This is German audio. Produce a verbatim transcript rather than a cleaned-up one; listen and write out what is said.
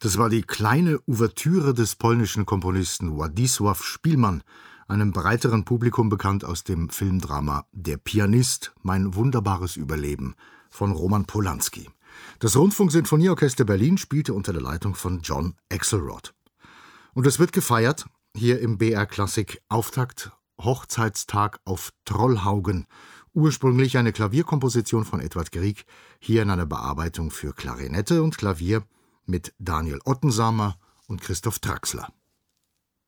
Das war die kleine Ouvertüre des polnischen Komponisten Władysław Szpilman, einem breiteren Publikum bekannt aus dem Filmdrama Der Pianist – Mein wunderbares Überleben von Roman Polański. Das Rundfunksinfonieorchester Berlin spielte unter der Leitung von John Axelrod. Und es wird gefeiert, hier im B R Klassik Auftakt Hochzeitstag auf Trollhaugen, ursprünglich eine Klavierkomposition von Edvard Grieg, hier in einer Bearbeitung für Klarinette und Klavier mit Daniel Ottensamer und Christoph Traxler.